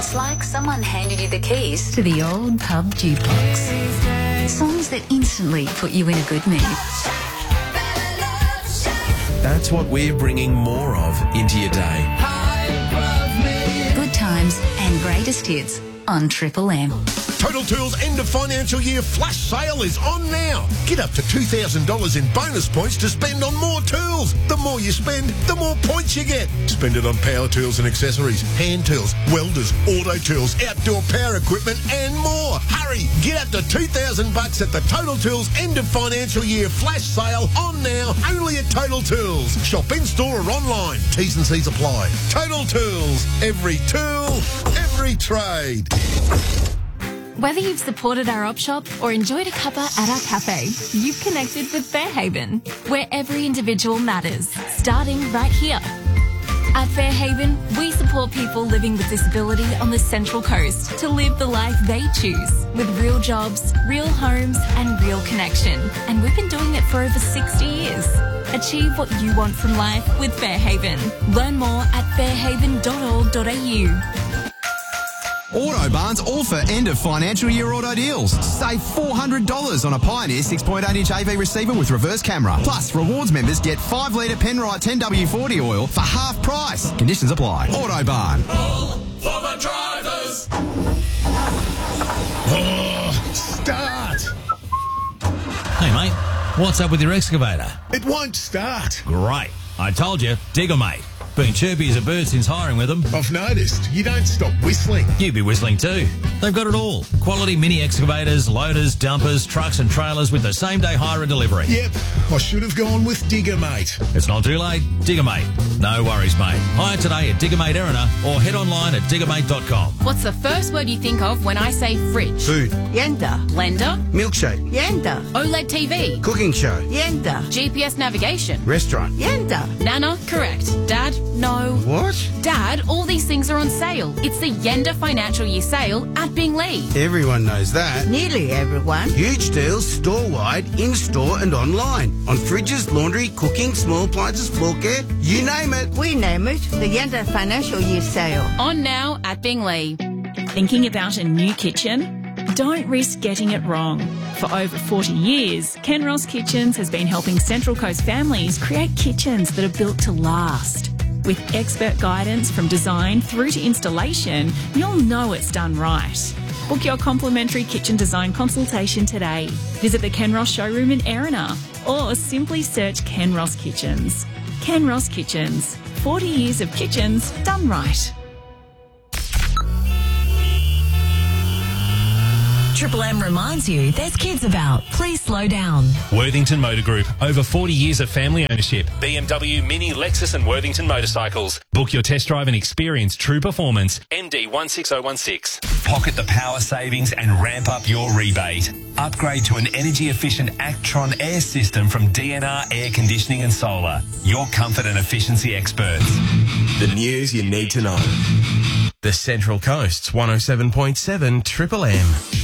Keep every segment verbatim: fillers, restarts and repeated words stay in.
It's like someone handed you the keys to the old pub jukebox. Songs that instantly put you in a good mood. That's what we're bringing more of into your day. Good times and greatest hits on Triple M. Total Tools end of financial year flash sale is on now. Get up to two thousand dollars in bonus points to spend on more tools. The more you spend, the more points you get. Spend it on power tools and accessories, hand tools, welders, auto tools, outdoor power equipment and more. Hurry, get up to two thousand bucks at the Total Tools end of financial year flash sale on now, only at Total Tools. Shop in store or online. T's and C's apply. Total Tools, every tool, every trade. Whether you've supported our op shop or enjoyed a cuppa at our cafe, you've connected with Fairhaven, where every individual matters, starting right here. At Fairhaven, we support people living with disability on the Central Coast to live the life they choose, with real jobs, real homes and real connection. And we've been doing it for over sixty years. Achieve what you want from life with Fairhaven. Learn more at fairhaven dot org dot a u. Autobarn's all for end of financial year auto deals. Save four hundred dollars on a Pioneer six point eight inch A V receiver with reverse camera. Plus, rewards members get five litre Penrite ten W forty oil for half price. Conditions apply. Autobarn. All for the drivers. Oh, start. Hey, mate, what's up with your excavator? It won't start. Great. I told you, Digger Mate. Been chirpy as a bird since hiring with them. I've noticed. You don't stop whistling. You'd be whistling too. They've got it all. Quality mini excavators, loaders, dumpers, trucks and trailers with the same day hire and delivery. Yep, I should have gone with Digger Mate. It's not too late. Digger Mate. No worries, mate. Hire today at Digger Mate Erina or head online at digger mate dot com. What's the first word you think of when I say fridge? Food. Yenda. Blender. Milkshake. Yenda. OLED T V. Cooking show. Yenda. G P S navigation. Restaurant. Yenda. Nana. Correct. Dad. No. What? Dad, all these things are on sale. It's the Yenda Financial Year Sale at Bingley. Everyone knows that. Nearly everyone. Huge deals store-wide, in-store and online. On fridges, laundry, cooking, small appliances, floor care, you name it. We name it the Yenda Financial Year Sale. On now at Bingley. Thinking about a new kitchen? Don't risk getting it wrong. For over forty years, Ken Ross Kitchens has been helping Central Coast families create kitchens that are built to last. With expert guidance from design through to installation, you'll know it's done right. Book your complimentary kitchen design consultation today. Visit the Ken Ross showroom in Erina or simply search Ken Ross Kitchens. Ken Ross Kitchens. forty years of kitchens done right. Triple M reminds you there's kids about. Please slow down. Worthington Motor Group. Over forty years of family ownership. B M W, Mini, Lexus and Worthington motorcycles. Book your test drive and experience true performance. M D one six zero one six. Pocket the power savings and ramp up your rebate. Upgrade to an energy-efficient Actron air system from D N R Air Conditioning and Solar. Your comfort and efficiency experts. The news you need to know. The Central Coast's one oh seven point seven Triple M.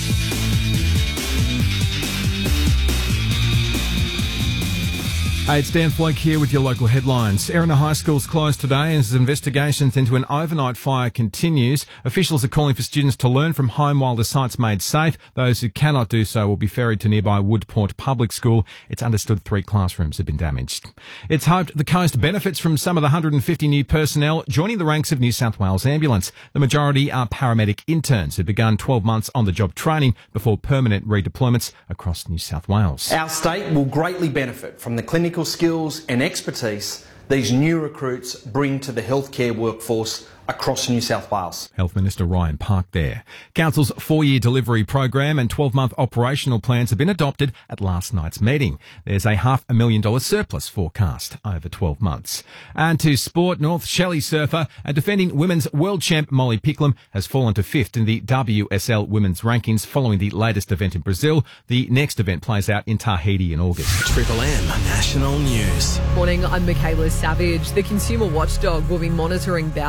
Hey, it's Dan Floke here with your local headlines. Erina High School's closed today as investigations into an overnight fire continues. Officials are calling for students to learn from home while the site's made safe. Those who cannot do so will be ferried to nearby Woodport Public School. It's understood three classrooms have been damaged. It's hoped the coast benefits from some of the one hundred fifty new personnel joining the ranks of New South Wales Ambulance. The majority are paramedic interns who've begun twelve months on-the-job training before permanent redeployments across New South Wales. Our state will greatly benefit from the clinical skills and expertise these new recruits bring to the healthcare workforce across New South Wales. Health Minister Ryan Park there. Council's four-year delivery program and twelve-month operational plans have been adopted at last night's meeting. There's a half a million dollar surplus forecast over twelve months. And to sport, North Shelley surfer and defending women's world champ Molly Picklum has fallen to fifth in the W S L women's rankings following the latest event in Brazil. The next event plays out in Tahiti in August. Triple M National News. Morning, I'm Michaela Savage. The consumer watchdog will be monitoring Bowser's across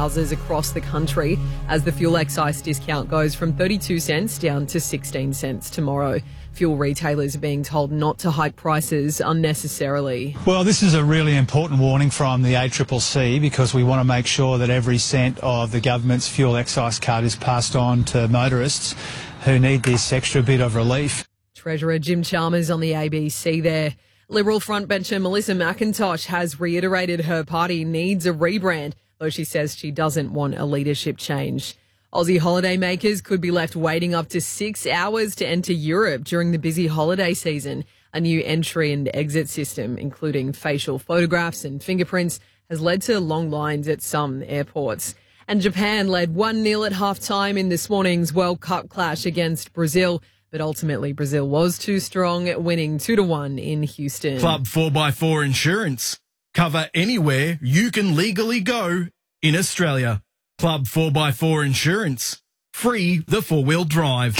across the country as the fuel excise discount goes from thirty-two cents down to sixteen cents tomorrow. Fuel retailers are being told not to hike prices unnecessarily. Well, this is a really important warning from the A C C C because we want to make sure that every cent of the government's fuel excise cut is passed on to motorists who need this extra bit of relief. Treasurer Jim Chalmers on the A B C there. Liberal frontbencher Melissa McIntosh has reiterated her party needs a rebrand, though she says she doesn't want a leadership change. Aussie holidaymakers could be left waiting up to six hours to enter Europe during the busy holiday season. A new entry and exit system, including facial photographs and fingerprints, has led to long lines at some airports. And Japan led one nil at half-time in this morning's World Cup clash against Brazil, but ultimately Brazil was too strong, winning two to one in Houston. Club four by four Insurance. Cover anywhere you can legally go in Australia. Club four by four Insurance. Free the four-wheel drive.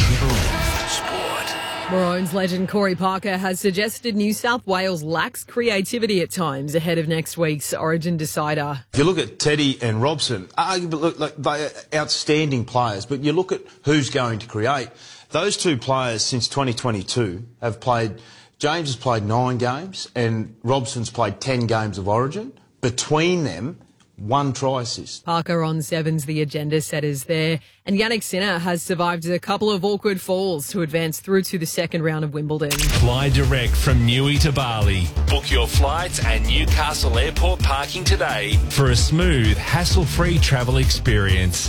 Maroons legend Corey Parker has suggested New South Wales lacks creativity at times ahead of next week's Origin decider. If you look at Teddy and Robson, arguably, look, like, they are outstanding players, but you look at who's going to create. Those two players since twenty twenty-two have played, James has played nine games and Robson's played ten games of Origin. Between them, one try assist. Parker on sevens, the agenda setters there. And Yannick Sinner has survived a couple of awkward falls to advance through to the second round of Wimbledon. Fly direct from Newey to Bali. Book your flights and Newcastle Airport parking today for a smooth, hassle-free travel experience.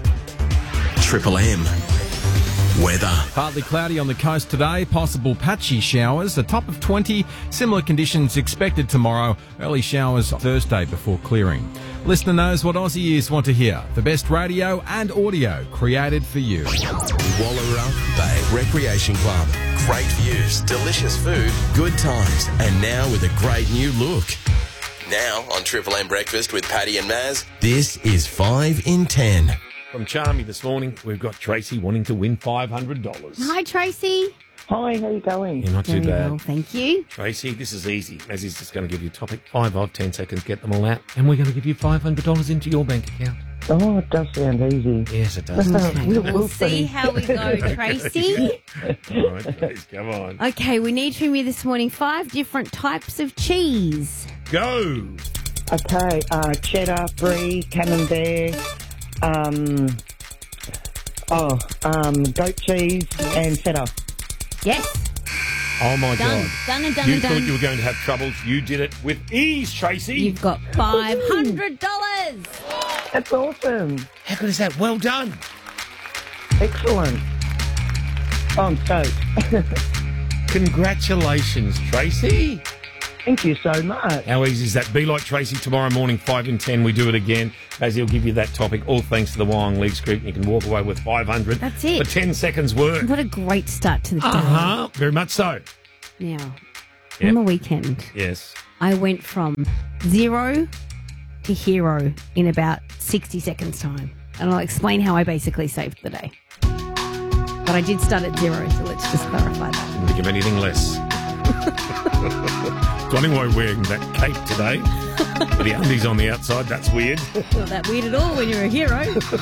Triple M. Weather. Partly cloudy on the coast today, possible patchy showers, a top of twenty, similar conditions expected tomorrow, early showers Thursday before clearing. Listener knows what Aussie ears want to hear, the best radio and audio created for you. Wallaroo Bay Recreation Club. Great views, delicious food, good times, and now with a great new look. Now on Triple M Breakfast with Paddy and Maz, this is five in ten. From Charmy this morning, we've got Tracy wanting to win five hundred dollars. Hi, Tracy. Hi, how you going? You're not too Very bad. well, thank you. Tracy, this is easy. Mazzy's just going to give you a topic, five of, ten seconds, get them all out, and we're going to give you five hundred dollars into your bank account. Oh, it does sound easy. Yes, it does. Okay, We'll- we'll we'll see see. how we go, Tracy. All right, Trace, come on. Okay, we need from you this morning five different types of cheese. Go! Okay, uh, cheddar, brie, camembert, um, oh, um, goat cheese and feta. Yes. Oh, my Done. God. Done and done you and thought done. you were going to have troubles. You did it with ease, Tracy. You've got five hundred dollars. That's awesome. How good is that? Well done. Excellent. Oh, I'm stoked. Congratulations, Tracy. Thank you so much. How easy is that? Be like Tracy tomorrow morning, five in ten. We do it again. As he'll give you that topic, all thanks to the Wyong Leagues Group. You can walk away with five hundred. That's it. For ten seconds work. What a great start to the day. Uh-huh. Very much so. Now, Yep. on the weekend, Yes. I went from zero to hero in about sixty seconds' time. And I'll explain how I basically saved the day. But I did start at zero, so let's just clarify that. Didn't think of anything less. Wondering why wearing that cape today. With the undies on the outside, that's weird. Not that weird at all when you're a hero.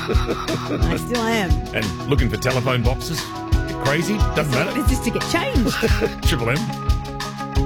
I still am. And looking for telephone boxes. Crazy? Doesn't matter. It's just to get changed. Triple M.